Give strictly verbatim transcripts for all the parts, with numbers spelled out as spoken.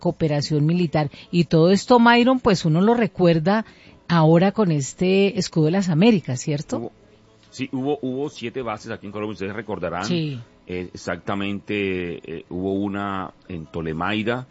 cooperación militar. Y todo esto, Myron, pues uno lo recuerda ahora con este escudo de las Américas, ¿cierto? Hubo, sí, hubo hubo siete bases aquí en Colombia, ustedes recordarán. Sí. Eh, exactamente, eh, hubo una en Tolemaida,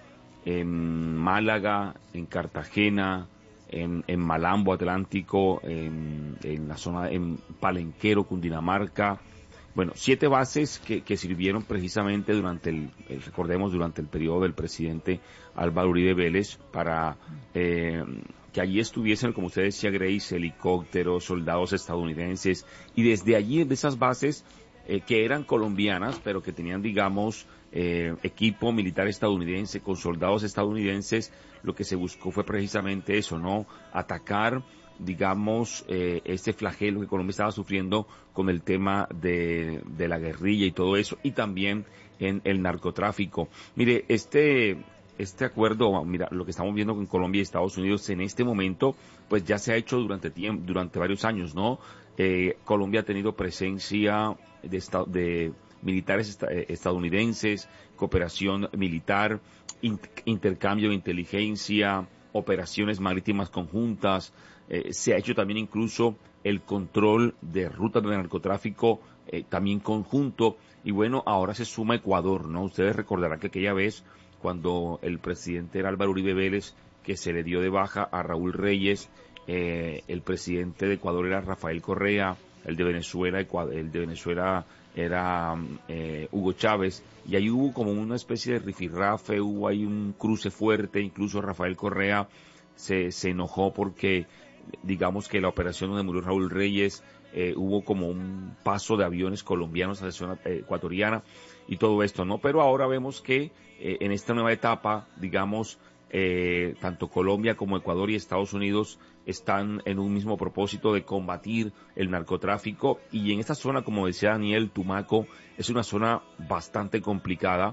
en Málaga, en Cartagena, en, en Malambo Atlántico, en, en la zona, en Palenquero, Cundinamarca. Bueno, siete bases que, que sirvieron precisamente durante el, el, recordemos, durante el periodo del presidente Álvaro Uribe Vélez para eh, que allí estuviesen, como usted decía, Grace, helicópteros, soldados estadounidenses, y desde allí, de esas bases, eh, que eran colombianas, pero que tenían, digamos, eh, equipo militar estadounidense con soldados estadounidenses, lo que se buscó fue precisamente eso, ¿no? Atacar, digamos, eh, este flagelo que Colombia estaba sufriendo con el tema de, de la guerrilla y todo eso, y también en el narcotráfico. Mire, este este acuerdo, mira, lo que estamos viendo con Colombia y Estados Unidos en este momento, pues ya se ha hecho durante tiempo, durante varios años, ¿no? Eh, Colombia ha tenido presencia de, esta, de militares esta, estadounidenses, cooperación militar, in, intercambio de inteligencia, operaciones marítimas conjuntas. Eh, se ha hecho también incluso el control de rutas de narcotráfico eh, también conjunto, y bueno, ahora se suma Ecuador, ¿no? Ustedes recordarán que aquella vez cuando el presidente era Álvaro Uribe Vélez, que se le dio de baja a Raúl Reyes, eh, el presidente de Ecuador era Rafael Correa, el de Venezuela, el de Venezuela era eh, Hugo Chávez, y ahí hubo como una especie de rifirrafe, hubo ahí un cruce fuerte, incluso Rafael Correa se, se enojó porque, digamos que la operación donde murió Raúl Reyes, eh, hubo como un paso de aviones colombianos a la zona eh, ecuatoriana, y todo esto, ¿no? Pero ahora vemos que eh, en esta nueva etapa, digamos, eh, tanto Colombia como Ecuador y Estados Unidos están en un mismo propósito de combatir el narcotráfico, y en esta zona, como decía Daniel, Tumaco, es una zona bastante complicada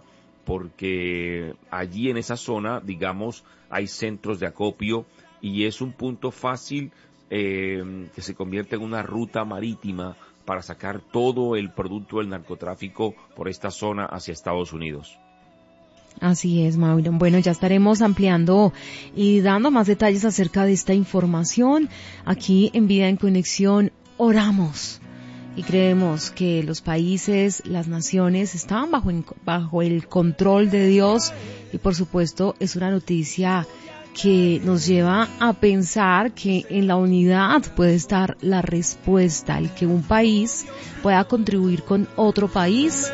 porque allí en esa zona, digamos, hay centros de acopio y es un punto fácil eh, que se convierte en una ruta marítima para sacar todo el producto del narcotráfico por esta zona hacia Estados Unidos. Así es, Myron. Bueno, ya estaremos ampliando y dando más detalles acerca de esta información. Aquí en Vida en Conexión oramos y creemos que los países, las naciones están bajo, bajo el control de Dios, y por supuesto es una noticia que nos lleva a pensar que en la unidad puede estar la respuesta, el que un país pueda contribuir con otro país.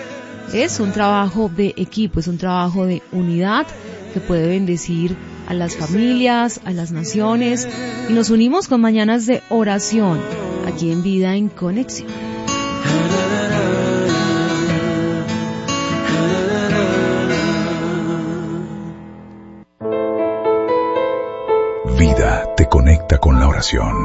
Es un trabajo de equipo, es un trabajo de unidad que puede bendecir a las familias, a las naciones, y nos unimos con mañanas de oración aquí en Vida en Conexión. Vida te conecta con la oración.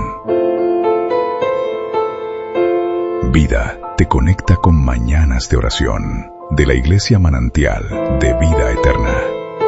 Vida te conecta con mañanas de oración de la Iglesia Manantial de Vida Eterna.